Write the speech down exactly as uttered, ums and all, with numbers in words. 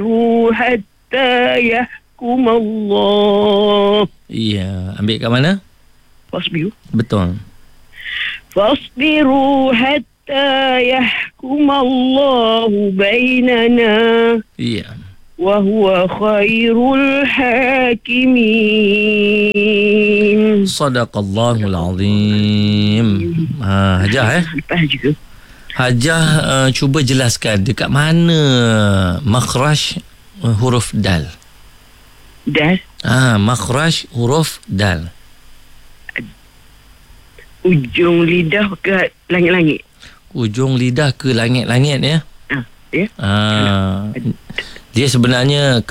hatta yahkum Allah. Ya, ambil kat mana? Fasbiru. Betul. Fasbiru hatta yahkum Allah bainana. Ya. Wa huwa khairul hakimin. Sadaqallahul azim. Ha, Hajah eh? Lepas juga. Hajah uh, cuba jelaskan dekat mana makhraj uh, huruf dal. Dal. Ah, makhraj huruf dal. Ujung lidah ke langit-langit. Ujung lidah ke langit-langit ya. Ah, ya. Ah, dia sebenarnya